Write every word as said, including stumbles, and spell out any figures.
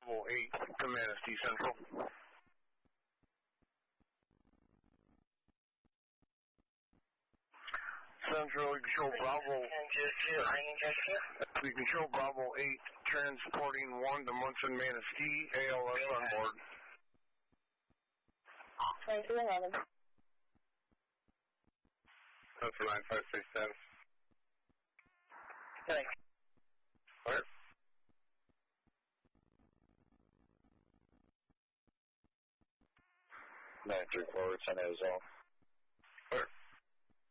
Bravo eight to Manistee Central. Central, you can show Bravo. You can show Bravo eight transporting one to Munson Manistee, A L S on board. twenty-two eleven. That's for nine five six ten. Thanks. Where? nine three four, San Jose.